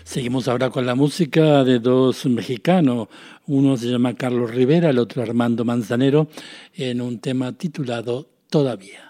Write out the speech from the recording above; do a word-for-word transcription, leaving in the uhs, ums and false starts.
Seguimos ahora con la música de dos mexicanos. Uno se llama Carlos Rivera, el otro Armando Manzanero, en un tema titulado Todavía.